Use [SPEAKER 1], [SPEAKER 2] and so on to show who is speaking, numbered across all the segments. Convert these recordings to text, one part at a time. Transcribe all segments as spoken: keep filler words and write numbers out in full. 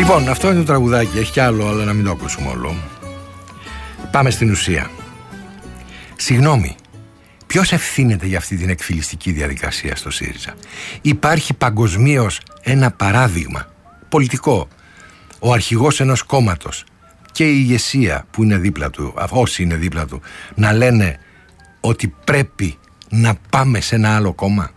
[SPEAKER 1] Λοιπόν, αυτό είναι το τραγουδάκι, έχει κι άλλο, αλλά να μην το ακούσουμε όλο. Πάμε στην ουσία. Συγγνώμη, ποιος ευθύνεται για αυτή την εκφυλιστική διαδικασία στο ΣΥΡΙΖΑ? Υπάρχει παγκοσμίως ένα παράδειγμα πολιτικό. Ο αρχηγός ενός κόμματος και η ηγεσία που είναι δίπλα του, όσοι είναι δίπλα του, να λένε ότι πρέπει να πάμε σε ένα άλλο κόμμα.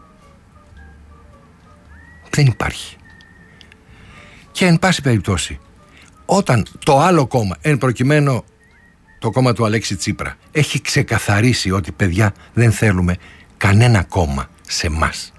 [SPEAKER 1] Δεν υπάρχει. Και εν πάση περιπτώσει, όταν το άλλο κόμμα, εν προκειμένου το κόμμα του Αλέξη Τσίπρα, έχει ξεκαθαρίσει ότι παιδιά δεν θέλουμε κανένα κόμμα σε μας.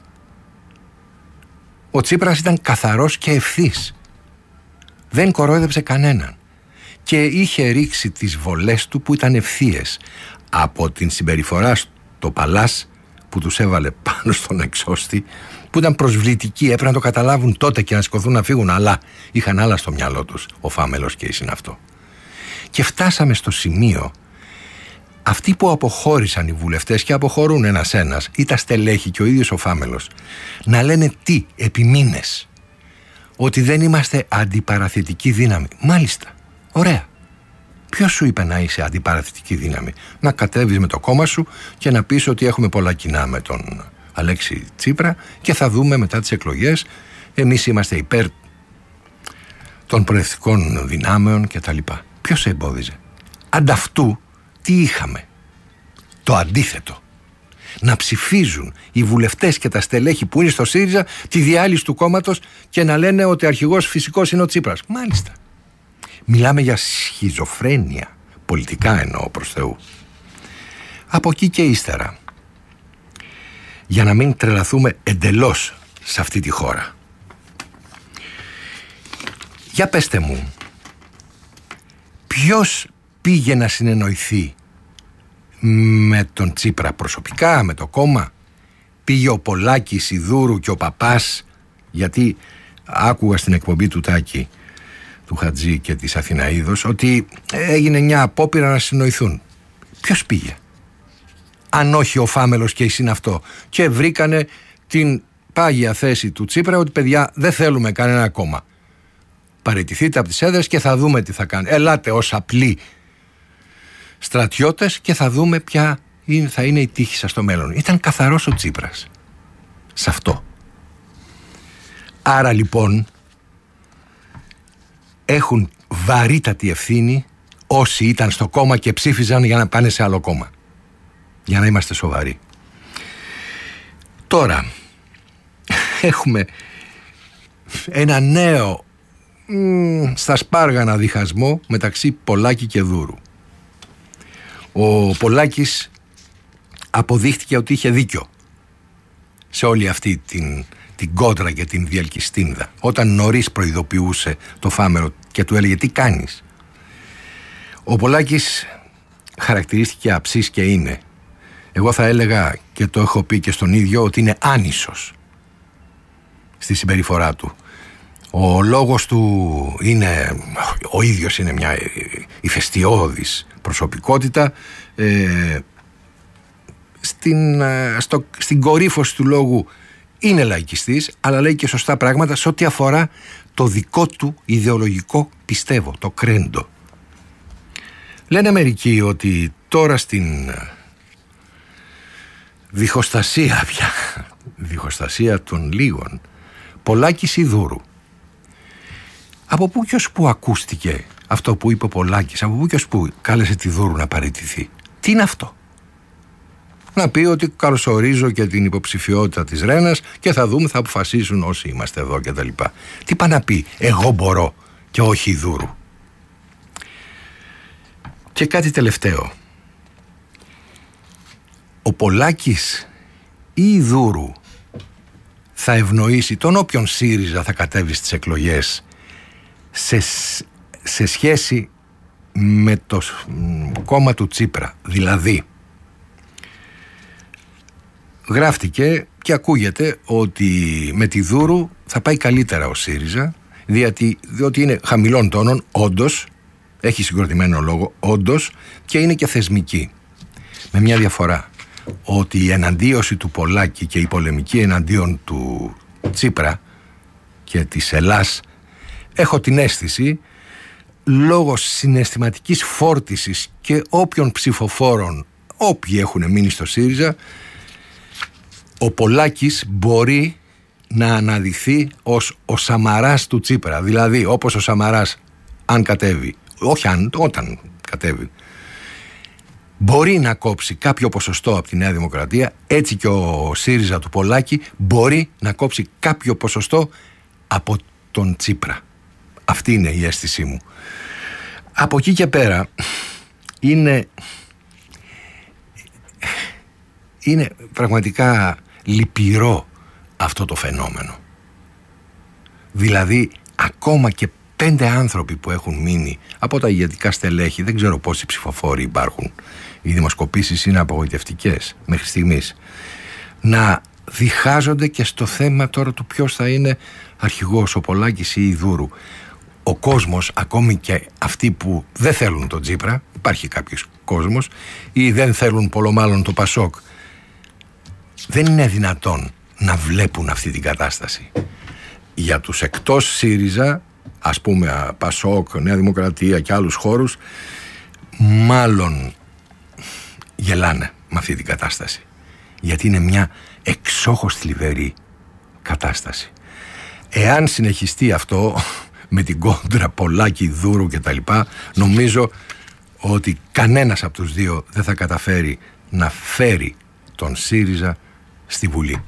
[SPEAKER 1] Ο Τσίπρας ήταν καθαρός και ευθύς. Δεν κορόιδεψε κανέναν. Και είχε ρίξει τις βολές του που ήταν ευθείες. Από την συμπεριφορά στο Παλάς που τους έβαλε πάνω στον εξώστη, που ήταν προσβλητική, έπρεπε να το καταλάβουν τότε και να σηκωθούν να φύγουν, αλλά είχαν άλλα στο μυαλό τους, ο Φάμελος και η συναυτό. Και φτάσαμε στο σημείο αυτοί που αποχώρησαν οι βουλευτές και αποχωρούν ένας-ένας, ή τα στελέχη και ο ίδιος ο Φάμελος, να λένε τι, επί μήνες, ότι δεν είμαστε αντιπαραθετική δύναμη. Μάλιστα, ωραία. Ποιος σου είπε να είσαι αντιπαραθετική δύναμη? Να κατέβεις με το κόμμα σου και να πεις ότι έχουμε πολλά κοινά με τον Αλέξη Τσίπρα και θα δούμε μετά τις εκλογές, εμείς είμαστε υπέρ των προοδευτικών δυνάμεων κτλ. Ποιος σε εμπόδιζε? Ανταυτού τι είχαμε? Το αντίθετο. Να ψηφίζουν οι βουλευτές και τα στελέχη που είναι στο ΣΥΡΙΖΑ τη διάλυση του κόμματος και να λένε ότι αρχηγός φυσικός είναι ο Τσίπρας. Μάλιστα. Μιλάμε για σχιζοφρένεια, πολιτικά εννοώ, προς Θεού. Από εκεί και ύστερα, για να μην τρελαθούμε εντελώς σε αυτή τη χώρα, για πέστε μου, ποιος πήγε να συνεννοηθεί με τον Τσίπρα προσωπικά, με το κόμμα? Πήγε ο Πολάκης, η Δούρου και ο Παπάς? Γιατί άκουγα στην εκπομπή του Τάκη, του Χατζή και της Αθηναίδος, ότι έγινε μια απόπειρα να συνοηθούν. Ποιος πήγε? Αν όχι ο Φάμελος και η συναυτό, και βρήκανε την πάγια θέση του Τσίπρα ότι παιδιά δεν θέλουμε κανένα κόμμα. Παραιτηθείτε από τις έδρες και θα δούμε τι θα κάνει. Ελάτε ως απλοί στρατιώτες και θα δούμε ποια είναι, θα είναι η τύχη σας στο μέλλον. Ήταν καθαρός ο Τσίπρας σε αυτό. Άρα λοιπόν έχουν βαρύτατη ευθύνη όσοι ήταν στο κόμμα και ψήφιζαν για να πάνε σε άλλο κόμμα. Για να είμαστε σοβαροί. Τώρα έχουμε ένα νέο μ, στα σπάργανα διχασμό μεταξύ Πολάκη και Δούρου. Ο Πολάκης αποδείχτηκε ότι είχε δίκιο σε όλη αυτή την, την κόντρα και την διαλκυστίνδα, όταν νωρίς προειδοποιούσε το Φάμελο και του έλεγε τι κάνεις. Ο Πολάκης χαρακτηρίστηκε αψής και είναι. Εγώ θα έλεγα, και το έχω πει και στον ίδιο, ότι είναι άνισος στη συμπεριφορά του. Ο λόγος του είναι, ο ίδιος είναι μια ηφαιστειώδης προσωπικότητα. Ε, στην, στο, στην κορύφωση του λόγου είναι λαϊκιστής, αλλά λέει και σωστά πράγματα σε ό,τι αφορά το δικό του ιδεολογικό πιστεύω, το κρέντο. Λένε μερικοί ότι τώρα στην διχοστασία πια, διχοστασία των λίγων, Πολάκης ή Δούρου. Από πού και ως πού ακούστηκε αυτό που είπε ο Πολάκης, από πού και ως πού κάλεσε τη Δούρου να παραιτηθεί? Τι είναι αυτό? Να πει ότι καλωσορίζω και την υποψηφιότητα της Ρένας και θα δούμε, θα αποφασίσουν όσοι είμαστε εδώ και τα λοιπά. Τι πάει να πει? Εγώ μπορώ και όχι η Δούρου. Και κάτι τελευταίο. Ο Πολάκης ή η Δούρου θα ευνοήσει τον όποιον ΣΥΡΙΖΑ θα κατέβει στις εκλογές σε, σε σχέση με το κόμμα του Τσίπρα? Δηλαδή, γράφτηκε και ακούγεται ότι με τη Δούρου θα πάει καλύτερα ο ΣΥΡΙΖΑ, διότι, διότι είναι χαμηλών τόνων, όντως, έχει συγκροτημένο λόγο, όντως, και είναι και θεσμική. Με μια διαφορά, ότι η εναντίωση του Πολάκη και η πολεμική εναντίον του Τσίπρα και της Ελλάς έχω την αίσθηση, λόγω συναισθηματικής φόρτισης και όποιων ψηφοφόρων, όποιοι έχουν μείνει στο ΣΥΡΙΖΑ, ο Πολάκης μπορεί να αναδειχθεί ως ο Σαμαράς του Τσίπρα. Δηλαδή, όπως ο Σαμαράς, αν κατέβει, όχι αν, όταν κατέβει, μπορεί να κόψει κάποιο ποσοστό από τη Νέα Δημοκρατία, έτσι και ο ΣΥΡΙΖΑ του Πολάκη μπορεί να κόψει κάποιο ποσοστό από τον Τσίπρα. Αυτή είναι η αίσθησή μου. Από εκεί και πέρα είναι, είναι πραγματικά λυπηρό αυτό το φαινόμενο. Δηλαδή, ακόμα και πέντε άνθρωποι που έχουν μείνει από τα ηγετικά στελέχη, δεν ξέρω πόσοι ψηφοφόροι υπάρχουν, οι δημοσκοπήσεις είναι απογοητευτικές μέχρι στιγμής, να διχάζονται και στο θέμα τώρα του ποιος θα είναι αρχηγός, ο Πολάκης ή η Δούρου. Ο κόσμος, ακόμη και αυτοί που δεν θέλουν τον Τσίπρα, υπάρχει κάποιος κόσμος, ή δεν θέλουν πολλομάλλον το Πασόκ, δεν είναι δυνατόν να βλέπουν αυτή την κατάσταση. Για τους εκτός ΣΥΡΙΖΑ, ας πούμε Πασόκ, Νέα Δημοκρατία και άλλους χώρους, μάλλον γελάνε με αυτή την κατάσταση, γιατί είναι μια εξόχως θλιβερή κατάσταση. Εάν συνεχιστεί αυτό με την κόντρα Πολάκη, Δούρου και τα λοιπά, νομίζω ότι κανένας από τους δύο δεν θα καταφέρει να φέρει τον ΣΥΡΙΖΑ στη Βουλή.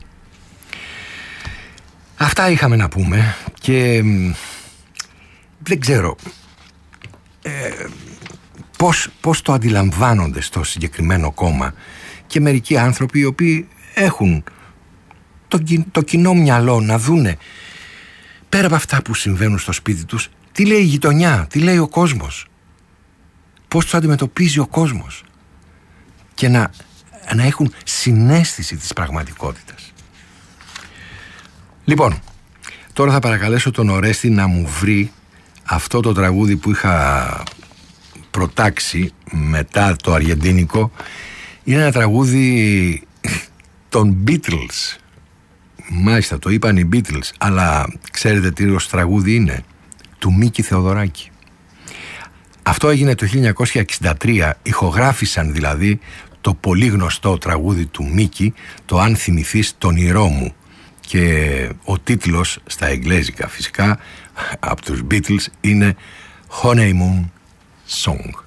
[SPEAKER 1] Αυτά είχαμε να πούμε και δεν ξέρω ε, πώς, πώς το αντιλαμβάνονται στο συγκεκριμένο κόμμα και μερικοί άνθρωποι οι οποίοι έχουν το, το κοινό μυαλό να δούνε πέρα από αυτά που συμβαίνουν στο σπίτι τους, τι λέει η γειτονιά, τι λέει ο κόσμος, πώς τους αντιμετωπίζει ο κόσμος, και να, να έχουν συναίσθηση της πραγματικότητας. Λοιπόν, τώρα θα παρακαλέσω τον Ορέστη να μου βρει αυτό το τραγούδι που είχα προτάξει μετά το αργεντίνικο. Είναι ένα τραγούδι των Beatles. Μάλιστα, το είπαν οι Beatles, αλλά ξέρετε τι ως τραγούδι είναι? Του Μίκη Θεοδωράκη. Αυτό έγινε το χίλια εννιακόσια εξήντα τρία, ηχογράφησαν δηλαδή το πολύ γνωστό τραγούδι του Μίκη, το «Αν θυμηθείς τον ήρω μου», και ο τίτλος στα εγγλέζικα φυσικά από τους Beatles είναι Honeymoon Song.